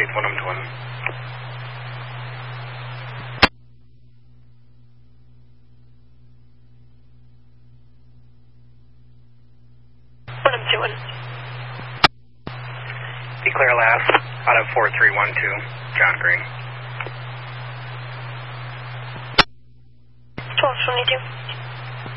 Initiate Wyndham Twin. Wyndham 2-1. Declare last out of 4312, John Green. 1222.